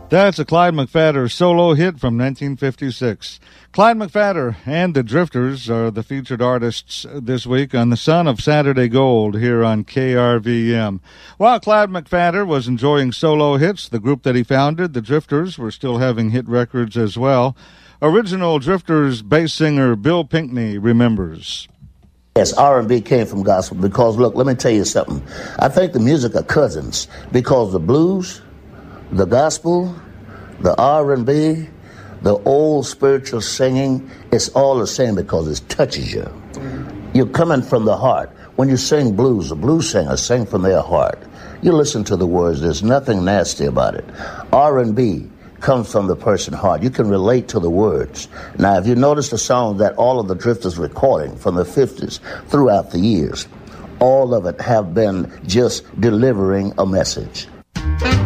That's a Clyde McPhatter solo hit from 1956. Clyde McPhatter and the Drifters are the featured artists this week on the Son of Saturday Gold here on KRVM. While Clyde McPhatter was enjoying solo hits, the group that he founded, the Drifters, were still having hit records as well. Original Drifters bass singer Bill Pinkney remembers. Yes, R&B came from gospel because, look, let me tell you something. I think the music are cousins because the blues, the gospel, the R&B, the old spiritual singing, it's all the same because it touches you. You're coming from the heart. When you sing blues, the blues singers sing from their heart. You listen to the words, there's nothing nasty about it. R&B comes from the person's heart. You can relate to the words. Now, if you notice the songs that all of the Drifters recording from the 50s throughout the years, all of it have been just delivering a message.